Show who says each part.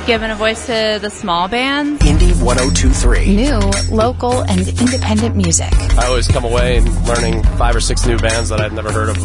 Speaker 1: giving a voice to the small bands.
Speaker 2: Indie 102.3.
Speaker 3: New, local, and independent music.
Speaker 4: I always come away and learning 5 or 6 new bands that I'd never heard of